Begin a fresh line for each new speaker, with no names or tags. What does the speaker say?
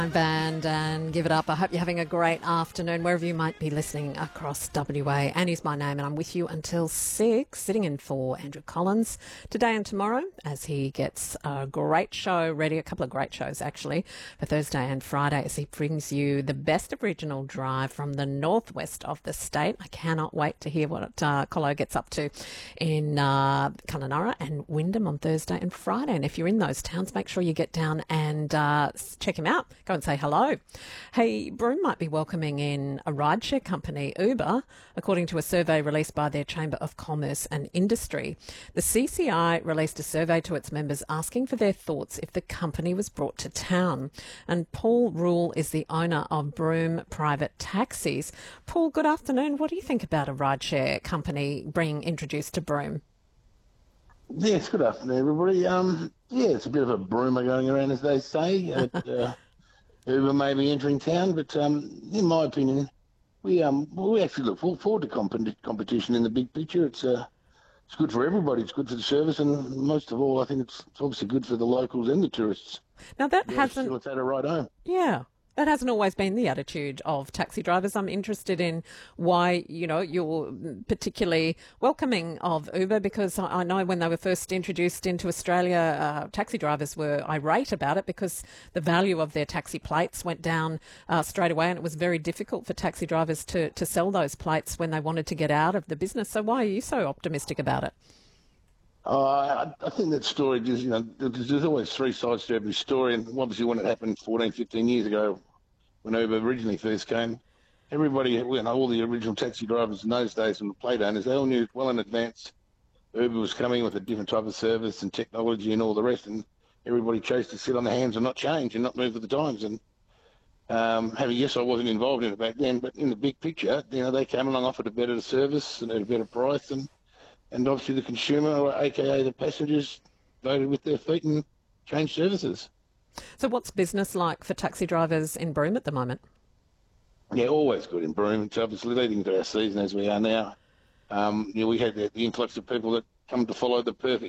Band and give it up. I hope you're having a great afternoon wherever you might be listening across WA. Annie's my name and I'm with you until 6, sitting in for Andrew Collins today and tomorrow as he gets a great show ready, a couple of great shows actually, for Thursday and Friday as he brings you the best of regional drive from the northwest of the state. I cannot wait to hear what Colo gets up to in Kununurra and Wyndham on Thursday and Friday. And if you're in those towns, make sure you get down and check him out. Go and say hello. Hey, Broome might be welcoming in a rideshare company, Uber, according to a survey released by their Chamber of Commerce and Industry. The CCI released a survey to its members asking for their thoughts if the company was brought to town. And Paul Rule is the owner of Broome Private Taxis. Paul, good afternoon. What do you think about a rideshare company being introduced to Broome?
Yes, good afternoon, everybody. It's a bit of a broomer going around, as they say. Uber may be entering town, but in my opinion, we actually look forward to competition in the big picture. It's good for everybody. It's good for the service, and most of all, I think it's obviously good for the locals and the tourists.
Now that hasn't.
It's at a ride home.
Yeah. That hasn't always been the attitude of taxi drivers. I'm interested in why, you're particularly welcoming of Uber, because I know when they were first introduced into Australia, taxi drivers were irate about it because the value of their taxi plates went down straight away, and it was very difficult for taxi drivers to sell those plates when they wanted to get out of the business. So why are you so optimistic about it?
I think that story just, there's always three sides to every story. And obviously when it happened 14, 15 years ago, when Uber originally first came, everybody, all the original taxi drivers in those days and the plate owners, they all knew well in advance Uber was coming with a different type of service and technology and all the rest. And everybody chose to sit on their hands and not change and not move with the times. And I wasn't involved in it back then, but in the big picture, they came along, offered a better service and at a better price, and obviously the consumer, or aka the passengers, voted with their feet and changed services.
So what's business like for taxi drivers in Broome at the moment?
Yeah, always good in Broome. It's obviously leading into our season as we are now. We had the influx of people that come to follow the perfect